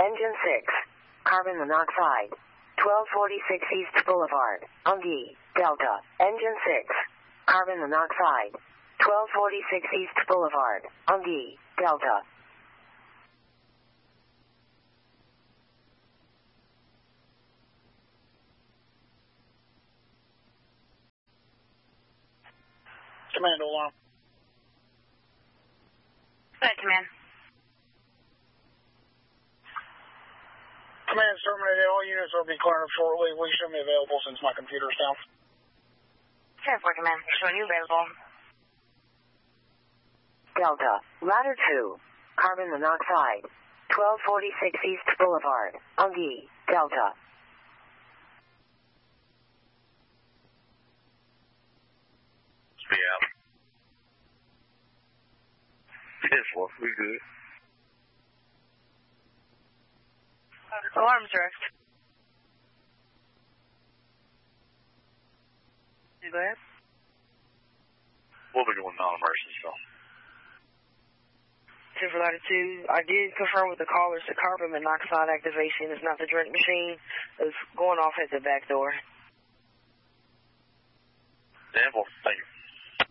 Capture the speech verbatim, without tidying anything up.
Engine six. Carbon monoxide. twelve forty-six East Boulevard, Ungi, Delta. Engine six. Carbon monoxide. twelve forty-six East Boulevard, Ungi, Delta. Command alarm. Go ahead, Command. Command is terminated. All units will be cleared shortly. We should be available since my computer's down. ten four, Command. Showing you available. Delta. Ladder two. Carbon monoxide. twelve forty-six East Boulevard, Ungi, Delta. Yeah. ten four, we good. Alarm's direct. You go ahead. We'll be doing non-emergency, so. ten for ladder two. I did confirm with the callers the carbon monoxide activation is not the drink machine. It's going off at the back door. ten four, thank you.